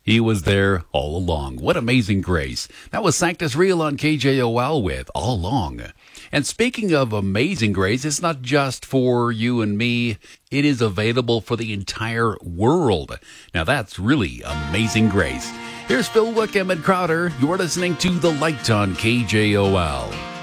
He was there all along. What amazing grace. That was Sanctus Real on KJOL with All Along. And speaking of amazing grace, it's not just for you and me. It is available for the entire world. Now that's really amazing grace. Here's Phil Wickham and Crowder. You're listening to The Light on KJOL.